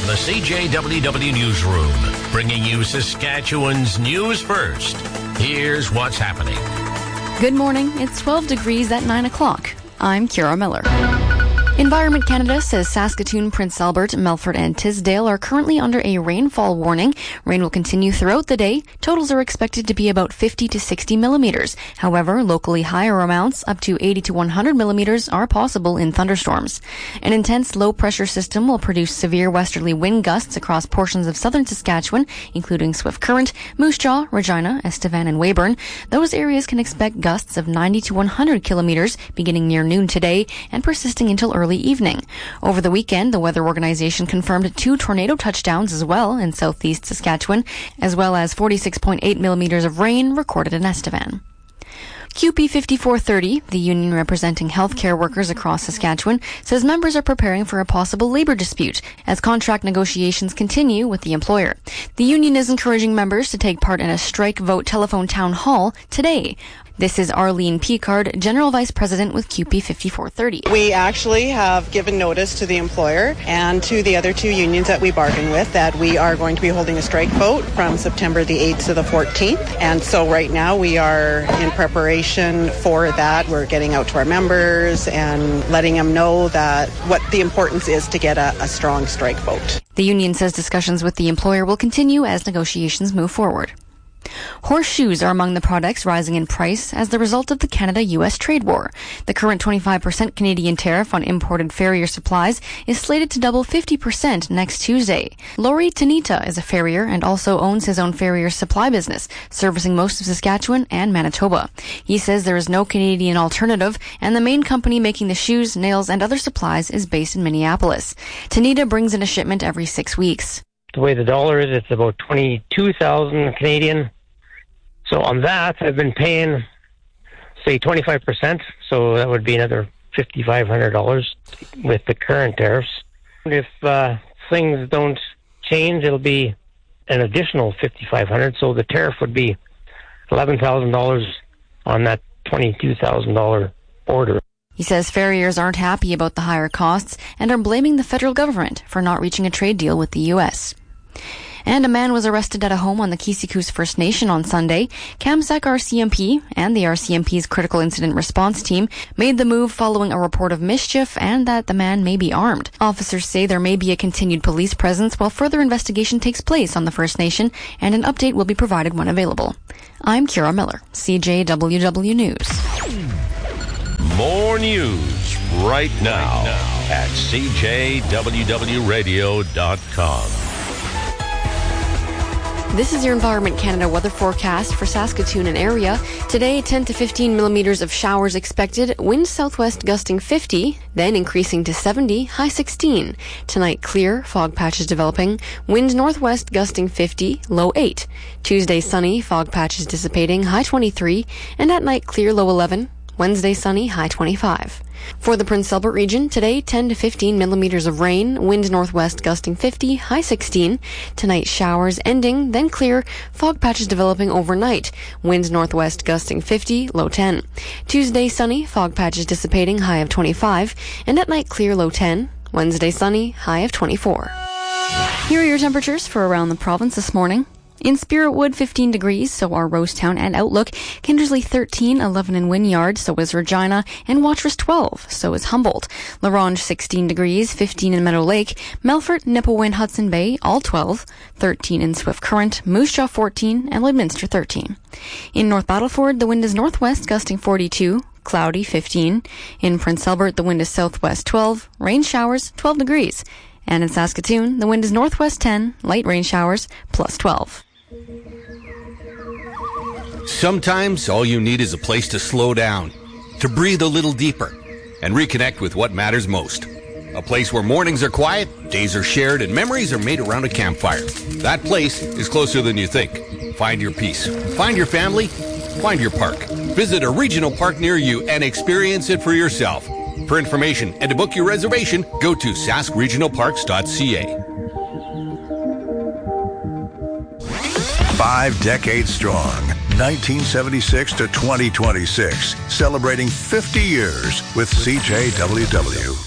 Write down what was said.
the CJWW Newsroom, bringing you Saskatchewan's news first. Here's what's happening. Good morning. It's 12 degrees at 9 o'clock. I'm Kira Miller. Environment Canada says Saskatoon, Prince Albert, Melfort and Tisdale are currently under a rainfall warning. Rain will continue throughout the day. Totals are expected to be about 50 to 60 millimeters. However, locally higher amounts, up to 80 to 100 millimeters, are possible in thunderstorms. An intense low-pressure system will produce severe westerly wind gusts across portions of southern Saskatchewan, including Swift Current, Moose Jaw, Regina, Estevan and Weyburn. Those areas can expect gusts of 90 to 100 kilometers beginning near noon today and persisting until early evening. Over the weekend, the Weather Organization confirmed 2 tornado touchdowns as well in southeast Saskatchewan, as well as 46.8 millimeters of rain recorded in Estevan. CUPE 5430, the union representing healthcare workers across Saskatchewan, says members are preparing for a possible labor dispute as contract negotiations continue with the employer. The union is encouraging members to take part in a strike vote telephone town hall today. This is Arlene Picard, General Vice President with CUPE 5430. We actually have given notice to the employer and to the other 2 unions that we bargain with that we are going to be holding a strike vote from September the 8th to the 14th. And so right now we are in preparation for that. We're getting out to our members and letting them know that what the importance is to get a strong strike vote. The union says discussions with the employer will continue as negotiations move forward. Horseshoes are among the products rising in price as the result of the Canada-U.S. trade war. The current 25% Canadian tariff on imported farrier supplies is slated to double 50% next Tuesday. Laurie Tanita is a farrier and also owns his own farrier supply business, servicing most of Saskatchewan and Manitoba. He says there is no Canadian alternative, and the main company making the shoes, nails, and other supplies is based in Minneapolis. Tanita brings in a shipment every 6 weeks. The way the dollar is, it's about 22,000 Canadian. So on that, I've been paying, say, 25%. So that would be another $5,500 with the current tariffs. If things don't change, it'll be an additional $5,500. So the tariff would be $11,000 on that $22,000 order. He says farriers aren't happy about the higher costs and are blaming the federal government for not reaching a trade deal with the U.S. And a man was arrested at a home on the Kisikus First Nation on Sunday. Kamsack RCMP and the RCMP's Critical Incident Response Team made the move following a report of mischief and that the man may be armed. Officers say there may be a continued police presence while further investigation takes place on the First Nation, and an update will be provided when available. I'm Kira Miller, CJWW News. More news right now at CJWWRadio.com. This is your Environment Canada weather forecast for Saskatoon and area. Today, 10 to 15 millimeters of showers expected. Winds southwest gusting 50, then increasing to 70, high 16. Tonight, clear, fog patches developing. Winds northwest gusting 50, low 8. Tuesday, sunny, fog patches dissipating, high 23. And at night, clear, low 11. Wednesday, sunny, high 25. For the Prince Albert region, today 10 to 15 millimeters of rain, wind northwest gusting 50, high 16. Tonight, showers ending, then clear, fog patches developing overnight, winds northwest gusting 50, low 10. Tuesday, sunny, fog patches dissipating, high of 25. And at night, clear, low 10. Wednesday, sunny, high of 24. Here are your temperatures for around the province this morning. In Spiritwood, 15 degrees, so are Rosetown and Outlook. Kindersley, 13, 11 in Wynyard, so is Regina. And Watrous, 12, so is Humboldt. La Ronge, 16 degrees, 15 in Meadow Lake. Melfort, Nipawin, Hudson Bay, all 12. 13 in Swift Current. Moose Jaw, 14, and Lloydminster, 13. In North Battleford, the wind is northwest, gusting 42. Cloudy, 15. In Prince Albert, the wind is southwest, 12. Rain showers, 12 degrees. And in Saskatoon, the wind is northwest, 10. Light rain showers, plus 12. Sometimes all you need is a place to slow down, to breathe a little deeper, and reconnect with what matters most. A place where mornings are quiet, days are shared, and memories are made around a campfire. That place is closer than you think. Find your peace. Find your family. Find your park. Visit a regional park near you and experience it for yourself. For information and to book your reservation, go to saskregionalparks.ca. 5 decades strong, 1976 to 2026, celebrating 50 years with CJWW.